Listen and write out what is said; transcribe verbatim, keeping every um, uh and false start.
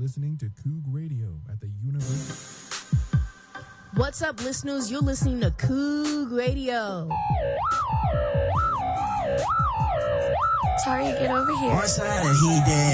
listening to Coog Radio at the University. What's up, listeners? You're listening to Coog Radio. Tari, get over here. One side of he dead.